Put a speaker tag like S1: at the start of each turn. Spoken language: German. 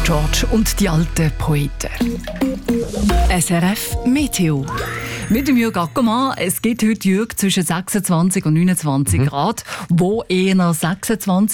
S1: George und die alten Poeten. SRF Meteo. Mit dem Jürg Ackermann. Es gibt heute, Jürg, zwischen 26 und 29 Grad, wo eher 26